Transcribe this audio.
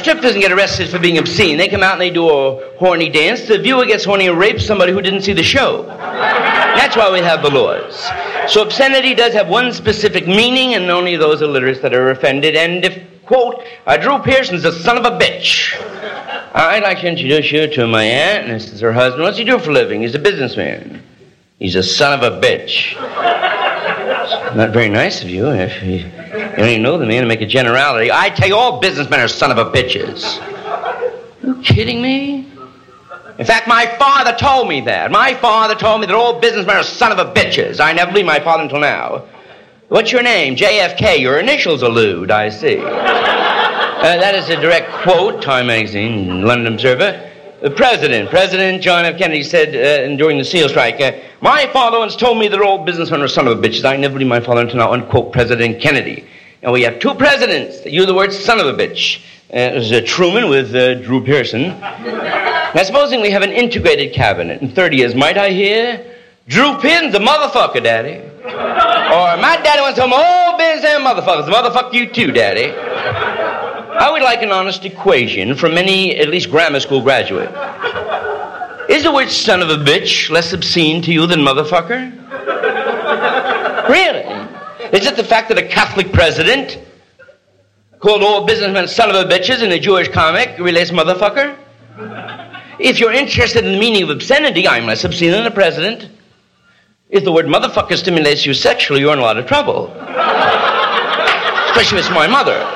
strip doesn't get arrested for being obscene. They come out and they do a horny dance. The viewer gets horny and rapes somebody who didn't see the show. That's why we have the laws. So obscenity does have one specific meaning, and only those illiterates that are offended. And if, quote, Drew Pearson's a son of a bitch. I'd like to introduce you to my aunt, and this is her husband. What's he do for a living? He's a businessman. He's a son of a bitch. It's not very nice of you if you don't even know the man to make a generality. I tell you, all businessmen are son of a bitches. Are you kidding me? In fact, my father told me that. My father told me that all businessmen are son of a bitches. I never believed my father until now. What's your name? JFK. Your initials allude, I see. That is a direct quote, Time Magazine, London Observer. President John F. Kennedy said during the SEAL strike, my father once told me that all businessmen are son of a bitches. I never believed my father until now, unquote, President Kennedy. And we have two presidents that use the word son of a bitch. It was Truman with Drew Pearson. Now, supposing we have an integrated cabinet in 30 years, might I hear, Drew Pearson's a motherfucker, Daddy. Or my daddy once told me, all businessmen motherfuckers. Motherfuck you too, Daddy. I would like an honest equation from any, at least grammar school graduate. Is the word son of a bitch less obscene to you than motherfucker? Really? Is it the fact that a Catholic president called all businessmen son of a bitches in a Jewish comic relates motherfucker? If you're interested in the meaning of obscenity, I'm less obscene than the president. If the word motherfucker stimulates you sexually, you're in a lot of trouble. Especially if it's my mother.